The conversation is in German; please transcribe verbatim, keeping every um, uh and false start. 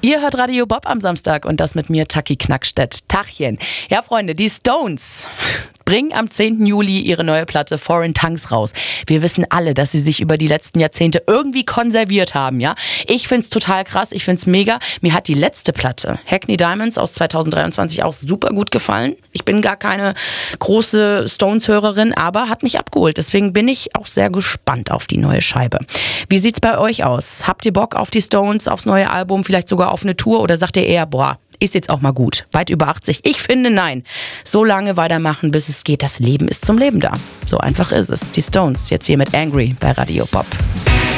Ihr hört Radio Bob am Samstag und das mit mir, Taki Knackstedt. Tachchen. Ja, Freunde, die Stones bringen am zehnten Juli ihre neue Platte Foreign Tongues raus. Wir wissen alle, dass sie sich über die letzten Jahrzehnte irgendwie konserviert haben, ja. Ich find's total krass, ich find's mega. Mir hat die letzte Platte, Hackney Diamonds aus zweitausenddreiundzwanzig, auch super gut gefallen. Ich bin gar keine große Stones-Hörerin, aber hat mich abgeholt. Deswegen bin ich auch sehr gespannt auf die neue Scheibe. Wie sieht's bei euch aus? Habt ihr Bock auf die Stones, aufs neue Album, vielleicht sogar auf eine Tour, oder sagt ihr eher, boah, ist jetzt auch mal gut, weit über achtzig? Ich finde, nein. So lange weitermachen, bis es geht. Das Leben ist zum Leben da. So einfach ist es. Die Stones, jetzt hier mit Angry bei Radio Bob.